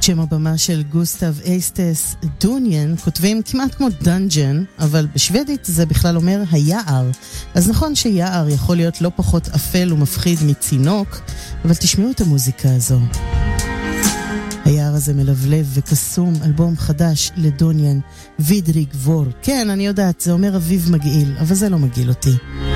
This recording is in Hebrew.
שם הבמה של גוסטב אייסטס דוניאן, כותבים כמעט כמו דנג'ן, אבל בשוודית זה בכלל אומר היער. אז נכון שיער יכול להיות לא פחות אפל ומפחיד מצינוק, אבל תשמעו את המוזיקה הזו. היער הזה מלבלב וקסום, אלבום חדש לדוניאן, וידריג וור. כן, אני יודעת, זה אומר אביב מגעיל, אבל זה לא מגעיל אותי.